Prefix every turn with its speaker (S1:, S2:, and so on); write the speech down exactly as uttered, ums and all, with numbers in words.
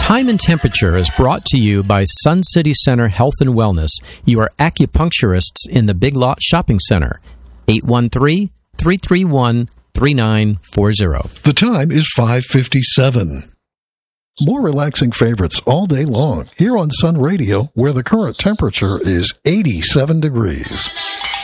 S1: Time and Temperature is brought to you by Sun City Center Health and Wellness, your acupuncturists in the Big Lot Shopping Center. eight one three, three three one, three nine four zero.
S2: The time is five fifty-seven. More relaxing favorites all day long here on Sun Radio, where the current temperature is eighty-seven degrees.